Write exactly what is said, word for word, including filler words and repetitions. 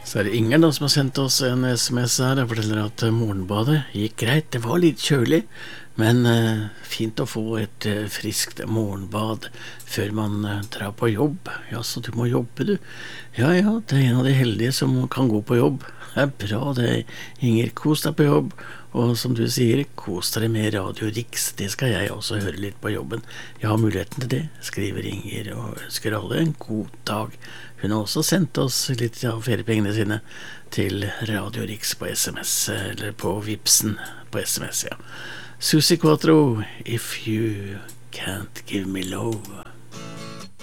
Så er det Inger da som har sendt oss en sms her og forteller at morgenbadet gikk greit. Det var litt kjølig, men eh, fint å få et eh, friskt morgenbad før man eh, drar på jobb. Ja, så du må jobbe du. Ja, ja, det er en av de heldige som kan gå på jobb. Det er bra det, Inger. Kos deg på jobb. Og som du sier, kos deg med Radio Riks. Det skal jeg også høre litt på jobben. Jeg har muligheten til det, skriver Inger, og ønsker alle en god dag. Hun har også sendt oss litt av feriepengene sine til Radio Riks på sms, eller på Vipsen på sms, ja. Susi Quattro, If You Can't Give Me Love.